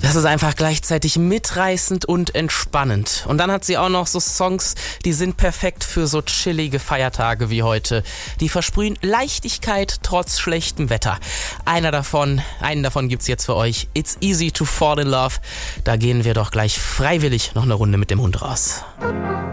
Das ist einfach gleichzeitig mitreißend und entspannend. Und dann hat sie auch noch so Songs, die sind perfekt für so chillige Feiertage wie heute. Die versprühen Leichtigkeit trotz schlechtem Wetter. Einen davon gibt's jetzt für euch. It's Easy to Fall in Love. Da gehen wir doch gleich freiwillig noch eine Runde mit dem Hund raus.